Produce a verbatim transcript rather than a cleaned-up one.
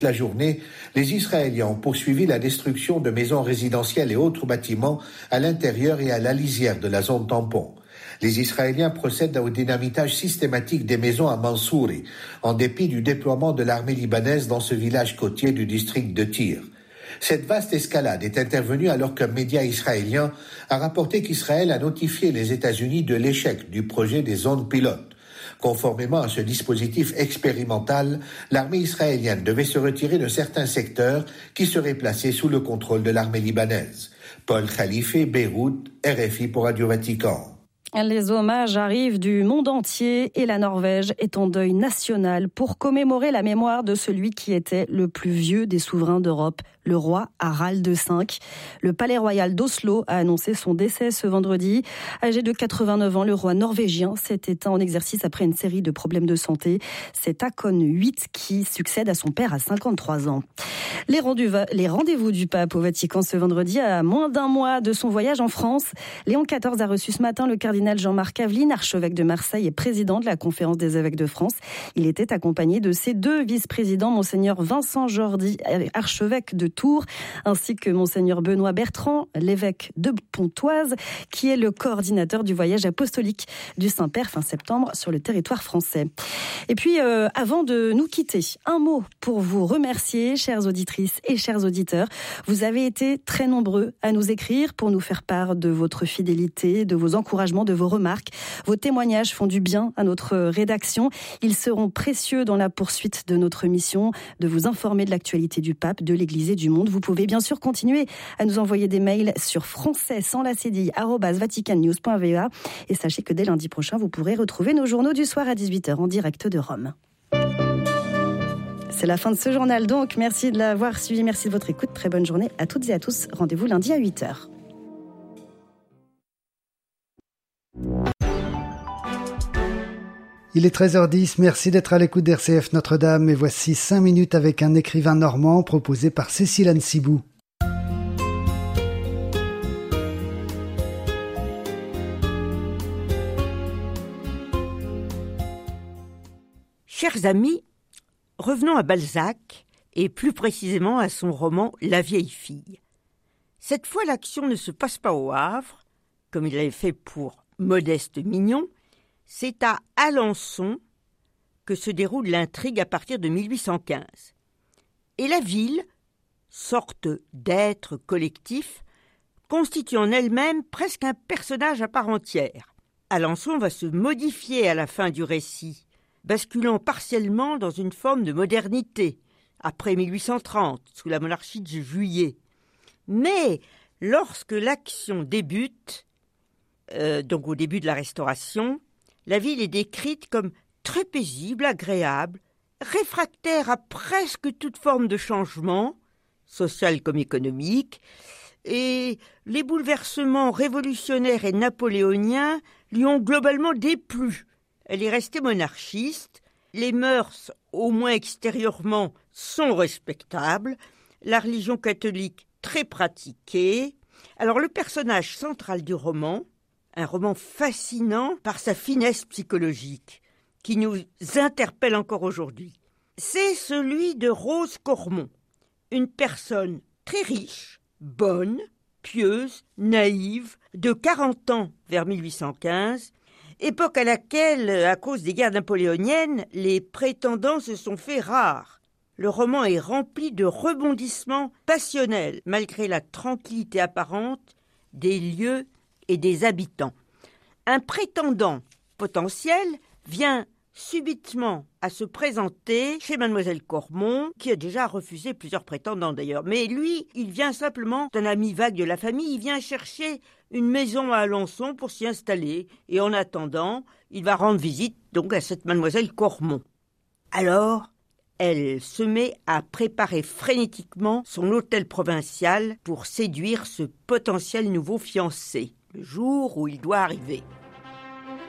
La journée, les Israéliens ont poursuivi la destruction de maisons résidentielles et autres bâtiments à l'intérieur et à la lisière de la zone tampon. Les Israéliens procèdent au dynamitage systématique des maisons à Mansouri, en dépit du déploiement de l'armée libanaise dans ce village côtier du district de Tyr. Cette vaste escalade est intervenue alors qu'un média israélien a rapporté qu'Israël a notifié les États-Unis de l'échec du projet des zones pilotes. Conformément à ce dispositif expérimental, l'armée israélienne devait se retirer de certains secteurs qui seraient placés sous le contrôle de l'armée libanaise. Paul Khalife, Beyrouth, R F I pour Radio Vatican. Les hommages arrivent du monde entier et la Norvège est en deuil national pour commémorer la mémoire de celui qui était le plus vieux des souverains d'Europe, le roi Harald cinq. Le palais royal d'Oslo a annoncé son décès ce vendredi. Âgé de quatre-vingt-neuf ans, le roi norvégien s'est éteint en exercice après une série de problèmes de santé. C'est Haakon huit qui succède à son père à cinquante-trois ans. Les rendez-vous du pape au Vatican ce vendredi, à moins d'un mois de son voyage en France. Léon quatorze a reçu ce matin le cardinal Jean-Marc Aveline, archevêque de Marseille et président de la Conférence des évêques de France. Il était accompagné de ses deux vice-présidents, monseigneur Vincent Jordi, archevêque de Tours, ainsi que monseigneur Benoît Bertrand, l'évêque de Pontoise, qui est le coordinateur du voyage apostolique du Saint-Père fin septembre sur le territoire français. Et puis, euh, avant de nous quitter, un mot pour vous remercier, chères auditrices et chers auditeurs. Vous avez été très nombreux à nous écrire pour nous faire part de votre fidélité, de vos encouragements, de vos remarques. Vos témoignages font du bien à notre rédaction. Ils seront précieux dans la poursuite de notre mission de vous informer de l'actualité du pape, de l'Église et du monde. Vous pouvez bien sûr continuer à nous envoyer des mails sur français sans la cédille arobase vaticannews point v a et sachez que dès lundi prochain, vous pourrez retrouver nos journaux du soir à dix-huit heures en direct de Rome. C'est la fin de ce journal donc. Merci de l'avoir suivi, merci de votre écoute. Très bonne journée à toutes et à tous. Rendez-vous lundi à huit heures. Il est treize heures dix, merci d'être à l'écoute d'R C F Notre-Dame et voici cinq minutes avec un écrivain normand proposé par Cécile Ansibou. Chers amis, revenons à Balzac et plus précisément à son roman La vieille fille. Cette fois, l'action ne se passe pas au Havre, comme il l'avait fait pour Modeste Mignon. C'est à Alençon que se déroule l'intrigue à partir de mille huit cent quinze. Et la ville, sorte d'être collectif, constitue en elle-même presque un personnage à part entière. Alençon va se modifier à la fin du récit, basculant partiellement dans une forme de modernité, après mille huit cent trente, sous la monarchie de Juillet. Mais lorsque l'action débute, euh, donc au début de la Restauration, la ville est décrite comme très paisible, agréable, réfractaire à presque toute forme de changement, social comme économique, et les bouleversements révolutionnaires et napoléoniens lui ont globalement déplu. Elle est restée monarchiste, les mœurs, au moins extérieurement, sont respectables, la religion catholique très pratiquée. Alors le personnage central du roman, un roman fascinant par sa finesse psychologique, qui nous interpelle encore aujourd'hui. C'est celui de Rose Cormon, une personne très riche, bonne, pieuse, naïve, de quarante ans vers mille huit cent quinze, époque à laquelle, à cause des guerres napoléoniennes, les prétendants se sont fait rares. Le roman est rempli de rebondissements passionnels, malgré la tranquillité apparente des lieux et des habitants. Un prétendant potentiel vient subitement à se présenter chez Mademoiselle Cormon, qui a déjà refusé plusieurs prétendants d'ailleurs. Mais lui, il vient simplement d'un ami vague de la famille, il vient chercher une maison à Alençon pour s'y installer. Et en attendant, il va rendre visite donc à cette Mademoiselle Cormon. Alors, elle se met à préparer frénétiquement son hôtel provincial pour séduire ce potentiel nouveau fiancé, le jour où il doit arriver.